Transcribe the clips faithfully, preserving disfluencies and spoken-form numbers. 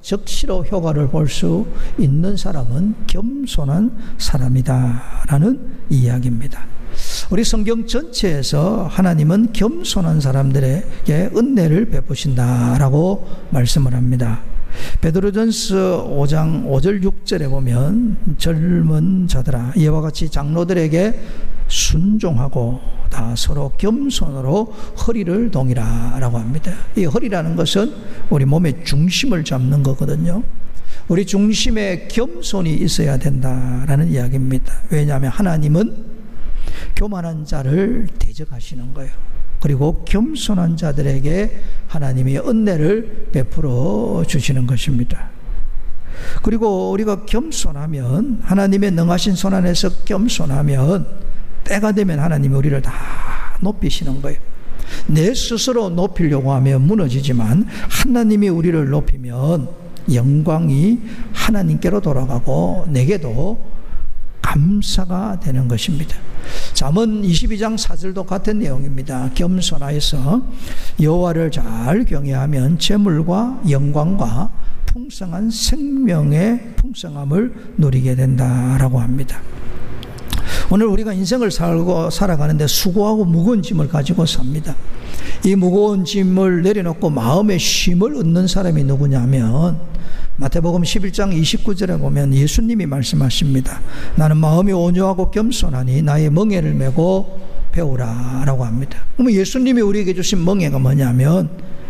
적시로 효과를 볼 수 있는 사람은 겸손한 사람이다라는 이야기입니다. 우리 성경 전체에서 하나님은 겸손한 사람들에게 은혜를 베푸신다라고 말씀을 합니다. 베드로전서 오 장 오 절 육 절에 보면 젊은 자들아 이와 같이 장로들에게 순종하고 다 서로 겸손으로 허리를 동이라 라고 합니다. 이 허리라는 것은 우리 몸의 중심을 잡는 거거든요. 우리 중심에 겸손이 있어야 된다라는 이야기입니다. 왜냐하면 하나님은 교만한 자를 대적하시는 거예요. 그리고 겸손한 자들에게 하나님이 은혜를 베풀어 주시는 것입니다. 그리고 우리가 겸손하면, 하나님의 능하신 손 안에서 겸손하면 때가 되면 하나님이 우리를 다 높이시는 거예요. 내 스스로 높이려고 하면 무너지지만 하나님이 우리를 높이면 영광이 하나님께로 돌아가고 내게도 감사가 되는 것입니다. 잠언 이십이 장 사 절도 같은 내용입니다. 겸손하여서 여호와를 잘 경외하면 재물과 영광과 풍성한 생명의 풍성함을 누리게 된다라고 합니다. 오늘 우리가 인생을 살고 살아가는데 수고하고 무거운 짐을 가지고 삽니다. 이 무거운 짐을 내려놓고 마음의 쉼을 얻는 사람이 누구냐면 마태복음 십일 장 이십구 절에 보면 예수님이 말씀하십니다. 나는 마음이 온유하고 겸손하니 나의 멍에를 메고 배우라 라고 합니다. 그러면 예수님이 우리에게 주신 멍에가 뭐냐면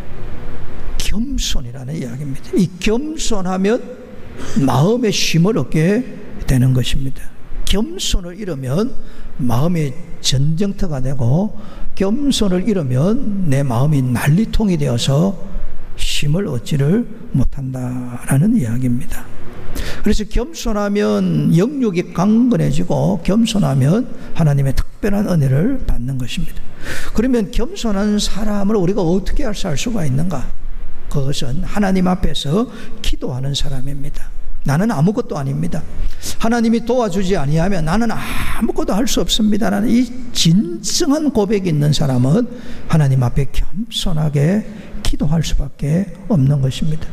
겸손이라는 이야기입니다. 이 겸손하면 마음의 쉼을 얻게 되는 것입니다. 겸손을 잃으면 마음의 전쟁터가 되고 겸손을 잃으면 내 마음이 난리통이 되어서 쉼을 얻지를 못한다라는 이야기입니다. 그래서 겸손하면 영육이 강건해지고 겸손하면 하나님의 특별한 은혜를 받는 것입니다. 그러면 겸손한 사람을 우리가 어떻게 할 수가 있는가? 그것은 하나님 앞에서 기도하는 사람입니다. 나는 아무것도 아닙니다. 하나님이 도와주지 아니하면 나는 아무것도 할 수 없습니다라는 이 진정한 고백이 있는 사람은 하나님 앞에 겸손하게 기도할 수밖에 없는 것입니다.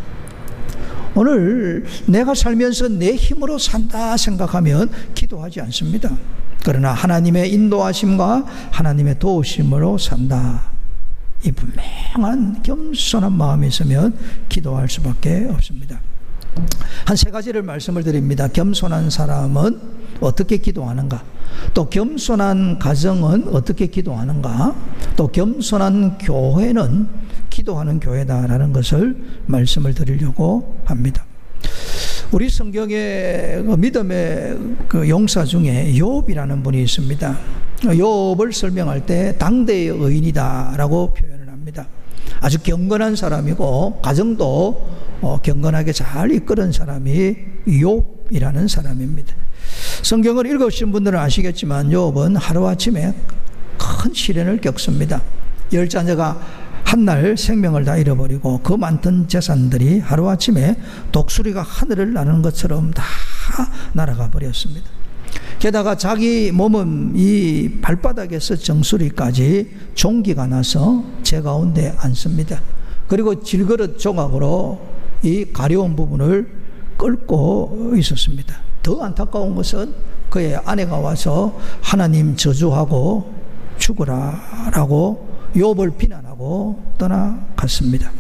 오늘 내가 살면서 내 힘으로 산다 생각하면 기도하지 않습니다. 그러나 하나님의 인도하심과 하나님의 도우심으로 산다, 이 분명한 겸손한 마음이 있으면 기도할 수밖에 없습니다. 한 세 가지를 말씀을 드립니다. 겸손한 사람은 어떻게 기도하는가, 또 겸손한 가정은 어떻게 기도하는가, 또 겸손한 교회는 기도하는 교회다라는 것을 말씀을 드리려고 합니다. 우리 성경의 그 믿음의 그 용사 중에 욥이라는 분이 있습니다. 욥을 설명할 때 당대의 의인이다라고 표현을 합니다. 아주 경건한 사람이고 가정도 어, 경건하게 잘 이끄는 사람이 욥이라는 사람입니다. 성경을 읽으신 분들은 아시겠지만 욥은 하루아침에 큰 시련을 겪습니다. 열 자녀가 한날 생명을 다 잃어버리고 그 많던 재산들이 하루아침에 독수리가 하늘을 나는 것처럼 다 날아가 버렸습니다. 게다가 자기 몸은 이 발바닥에서 정수리까지 종기가 나서 제 가운데 앉습니다. 그리고 질그릇 조각으로 이 가려운 부분을 끓고 있었습니다. 더 안타까운 것은 그의 아내가 와서 하나님 저주하고 죽으라 라고 욥을 비난하고 떠나갔습니다.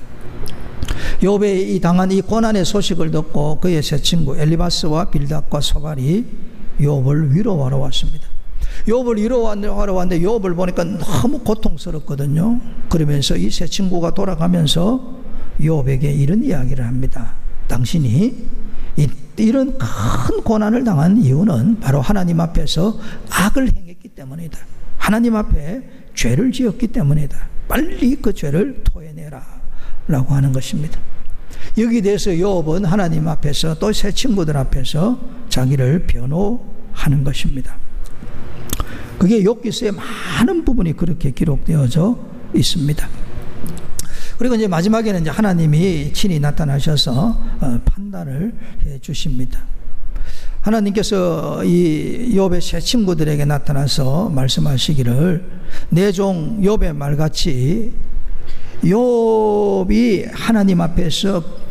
욥의 이 당한 이 고난의 소식을 듣고 그의 세 친구 엘리바스와 빌닷과 소발이 욥을 위로하러 왔습니다. 욥을 위로하러 왔는데 욥을 보니까 너무 고통스럽거든요. 그러면서 이 세 친구가 돌아가면서 욥에게 이런 이야기를 합니다. 당신이 이, 이런 큰 고난을 당한 이유는 바로 하나님 앞에서 악을 행했기 때문이다. 하나님 앞에 죄를 지었기 때문이다. 빨리 그 죄를 토해내라 라고 하는 것입니다. 여기에 대해서 욥은 하나님 앞에서 또 새 친구들 앞에서 자기를 변호하는 것입니다. 그게 욥기서의 많은 부분이 그렇게 기록되어져 있습니다. 그리고 이제 마지막에는 이제 하나님이 친히 나타나셔서 판단을 해 주십니다. 하나님께서 이 욥의 세 친구들에게 나타나서 말씀하시기를 내 종 욥의 말같이 욥이 하나님 앞에서